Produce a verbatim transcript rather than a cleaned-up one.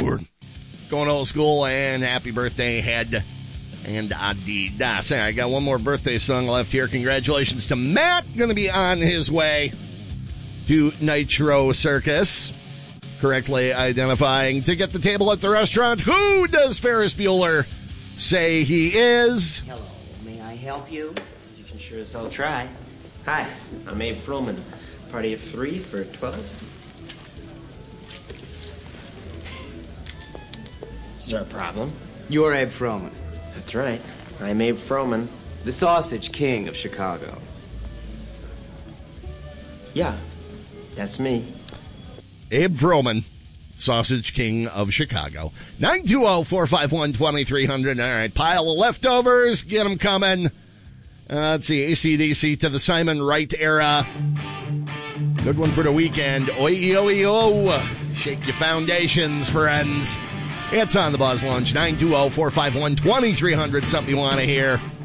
Lord. Going old school, and happy birthday, Head and Adidas. Hey, I got one more birthday song left here. Congratulations to Matt. Going to be on his way to Nitro Circus. Correctly identifying to get the table at the restaurant. Who does Ferris Bueller say he is? Hello, may I help you? You can sure as hell try. Hi, I'm Abe Froman. Party of three for twelve. Is there a problem? You're Abe Froman. That's right. I'm Abe Froman. The Sausage King of Chicago. Yeah, that's me. Abe Froman, Sausage King of Chicago. nine two zero, four five one, two three zero zero. All right, pile of leftovers. Get them coming. Uh, let's see, A C D C to the Simon Wright era. Good one for the weekend. Oi, oi, oi. Shake your foundations, friends. It's on the Buzz Lunch. nine two zero, four five one, two three zero zero. Something you want to hear.